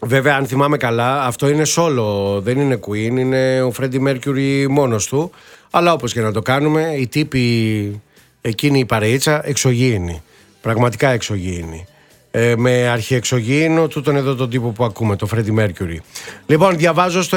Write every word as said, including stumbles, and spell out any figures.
Βέβαια, αν θυμάμαι καλά, αυτό είναι solo, δεν είναι Queen, είναι ο Freddie Mercury μόνος του. Αλλά όπως και να το κάνουμε, οι τύποι, εκείνη η παρεΐτσα, εξωγήινη. Πραγματικά εξωγήινη. Ε, με αρχιεξωγήινο τούτον εδώ τον τύπο που ακούμε, το Freddie Mercury. Λοιπόν, διαβάζω στο